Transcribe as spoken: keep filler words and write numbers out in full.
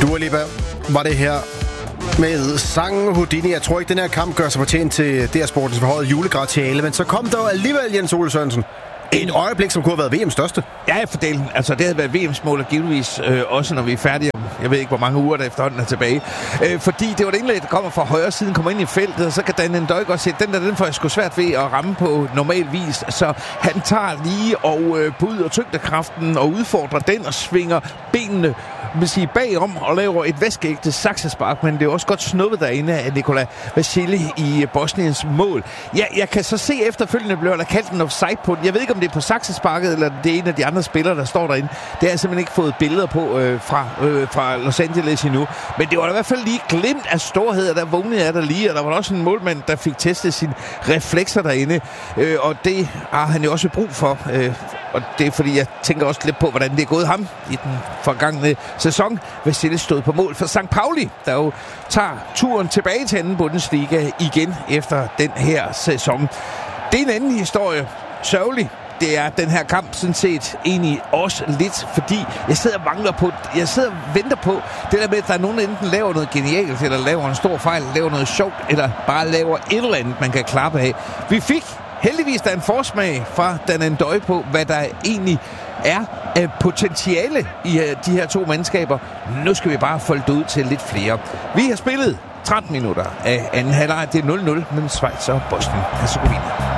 Dua Lipa var det her med sangen Houdini. Jeg tror ikke, den her kamp gør sig fortjent til D R Sportens forhøjede julegratiale, men så kom der alligevel, Jens Ole Sørensen, et øjeblik, som kunne have været V M's største. Ja, for delen. Altså, det havde været V M's mål, og givetvis øh, også, når vi er færdige. Jeg ved ikke, hvor mange uger der efterhånden er tilbage. Øh, fordi det var det indlæg, der kommer fra højre siden, kommer ind i feltet, og så kan Dan Ndøj godt se, den der, den får jeg sgu svært ved at ramme på normal vis. Så han tager lige og øh, på ud- og tyngdekraften og udfordrer den og svinger benene vil sige, bagom og laver et væskeægte saksespark, men det er også godt snuppet derinde af Nikola Vasili i Bosniens mål. Ja, jeg kan så se efterfølgende, bliver der kaldt en offside på den. Jeg ved ikke, om det er på saksesparket, eller det er en af de andre spillere, der står derinde. Det har jeg simpelthen ikke fået billeder på øh, fra, øh, fra Los Angeles endnu. Men det var i hvert fald lige glimt af storhed, og der vågnede jeg der lige, og der var også en målmand, der fik testet sine reflekser derinde. Øh, og det har han jo også brug for. Øh, og det er fordi, jeg tænker også lidt på, hvordan det er gået ham i den forgangne sæson. Vasili stod på mål for Sankt Pauli, der jo tager turen tilbage til anden Bundesliga igen efter den her sæson. Det er en anden historie. Sørgelig. Det er den her kamp sådan set egentlig også lidt, fordi jeg sidder og mangler på, jeg sidder og venter på det der med, at der er nogen, der enten laver noget genialt, eller laver en stor fejl, laver noget sjovt, eller bare laver et eller andet, man kan klappe af. Vi fik heldigvis der en forsmag fra Dan Ndøj på, hvad der egentlig er af potentiale i de her to mandskaber. Nu skal vi bare folde det ud til lidt flere. Vi har spillet tretten minutter af anden halvleg. Det er nul nul mellem Schweiz og Bosnien-Hercegovina.